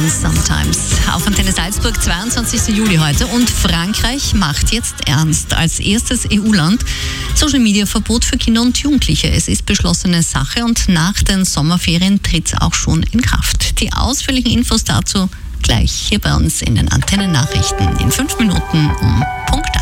happens sometimes. Auf Antenne Salzburg, 22. Juli heute. Und Frankreich macht jetzt ernst. Als erstes EU-Land Social-Media-Verbot für Kinder und Jugendliche. Es ist beschlossene Sache und nach den Sommerferien tritt es auch schon in Kraft. Die ausführlichen Infos dazu gleich hier bei uns in den Antenne-Nachrichten in 5 Minuten um Punkt 8.